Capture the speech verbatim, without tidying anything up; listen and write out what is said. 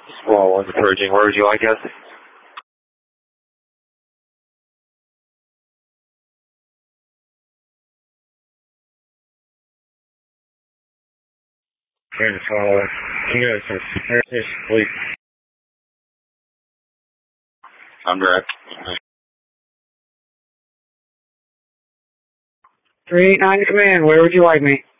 Well, one's purging. Where would you like us? Trying to follow it. You guys are asleep. I'm direct. three eight nine command, where would you like me?